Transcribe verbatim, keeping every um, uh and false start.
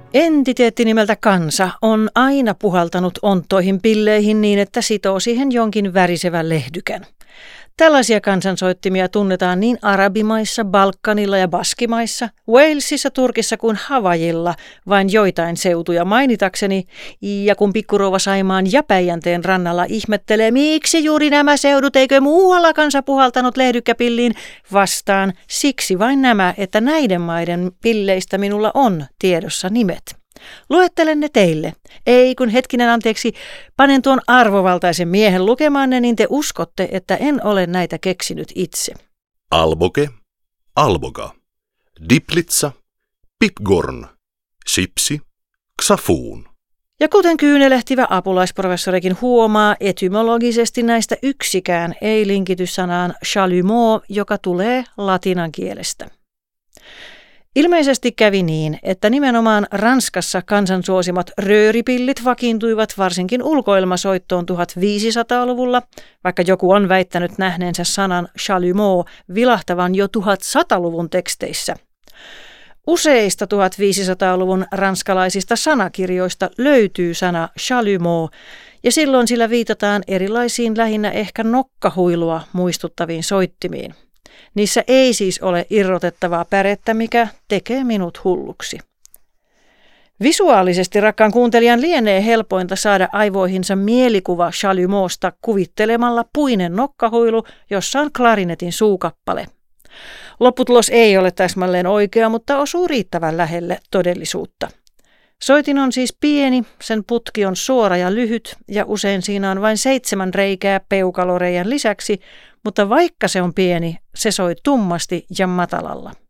Entiteetti nimeltä kansa on aina puhaltanut onttoihin pilleihin niin, että sitoo siihen jonkin värisevän lehdykän. Tällaisia kansansoittimia tunnetaan niin arabimaissa, Balkanilla ja Baskimaissa, Walesissa, Turkissa kuin Havajilla, vain joitain seutuja mainitakseni, ja kun pikkurouva Saimaan ja Päijänteen rannalla ihmettelee, miksi juuri nämä seudut, eikö muualla kansa puhaltanut lehdykkäpilliin, vastaan siksi vain nämä, että näiden maiden pilleistä minulla on tiedossa nimet. Luettelen ne teille. Ei kun hetkinen anteeksi, panen tuon arvovaltaisen miehen lukemaan ne, niin te uskotte, että en ole näitä keksinyt itse. Alboke, Alboga, Diplitsa, Pipgorn, Sipsi, Xafuun. Ja kuten kyynelehtivä apulaisprofessorikin huomaa, etymologisesti näistä yksikään ei linkity sanaan chalumeau, joka tulee latinan kielestä. Ilmeisesti kävi niin, että nimenomaan Ranskassa kansansuosimat rööripillit vakiintuivat varsinkin ulkoilmasoittoon tuhatviisisataaluvulla, vaikka joku on väittänyt nähneensä sanan chalumeau vilahtavan jo tuhatsataluvun teksteissä. Useista tuhatviisisataaluvun ranskalaisista sanakirjoista löytyy sana chalumeau, ja silloin sillä viitataan erilaisiin lähinnä ehkä nokkahuilua muistuttaviin soittimiin. Niissä ei siis ole irrotettavaa pärettä, mikä tekee minut hulluksi. Visuaalisesti rakkaan kuuntelijan lienee helpointa saada aivoihinsa mielikuva chalumeausta kuvittelemalla puinen nokkahuilu, jossa on klarinetin suukappale. Lopputulos ei ole täsmälleen oikea, mutta osuu riittävän lähelle todellisuutta. Soitin on siis pieni, sen putki on suora ja lyhyt ja usein siinä on vain seitsemän reikää peukaloreiän lisäksi, mutta vaikka se on pieni, se soi tummasti ja matalalla.